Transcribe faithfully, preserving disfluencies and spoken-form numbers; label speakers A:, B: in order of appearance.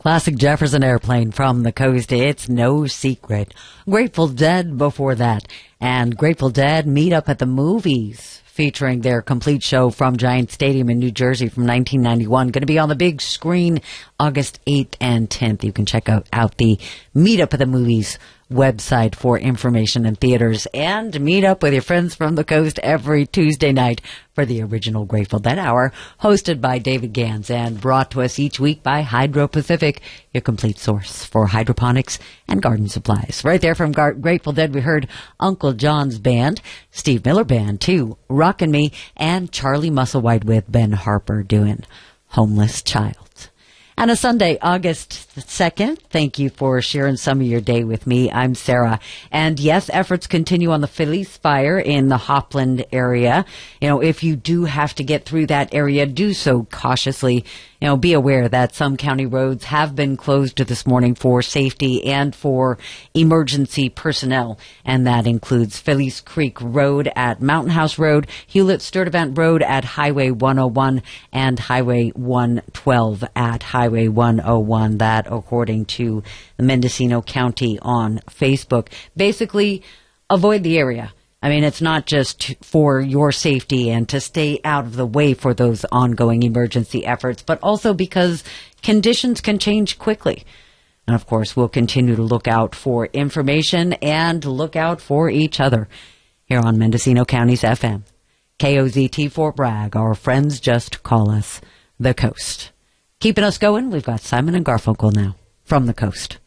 A: Classic Jefferson Airplane from the coast. It's no secret. Grateful Dead before that. And Grateful Dead meet up at the movies, featuring their complete show from Giant Stadium in New Jersey from nineteen ninety-one. Going to be on the big screen August eighth and tenth. You can check out, out the Meet Up at the Movies website for information and theaters, and meet up with your friends from the coast every Tuesday night for the original Grateful Dead Hour, hosted by David Gans and brought to us each week by Hydro Pacific, your complete source for hydroponics and garden supplies. Right there from Gar- Grateful Dead, we heard Uncle John's band, Steve Miller Band too, Rockin' Me, and Charlie Musselwhite with Ben Harper doing Homeless Child. And a Sunday, August second. Thank you for sharing some of your day with me. I'm Sarah. And yes, efforts continue on the Felice fire in the Hopland area. You know, if you do have to get through that area, do so cautiously. You know, be aware that some county roads have been closed this morning for safety and for emergency personnel. And that includes Felice Creek Road at Mountain House Road, Hewlett Sturtevant Road at Highway one oh one, and Highway one twelve at Highway one oh one. That according to the Mendocino County on Facebook. Basically, avoid the area. I mean, it's not just for your safety and to stay out of the way for those ongoing emergency efforts, but also because conditions can change quickly. And of course, we'll continue to look out for information and look out for each other here on Mendocino County's F M. K O Z T Fort Bragg, our friends just call us the Coast. Keeping us going, we've got Simon and Garfunkel now from the Coast.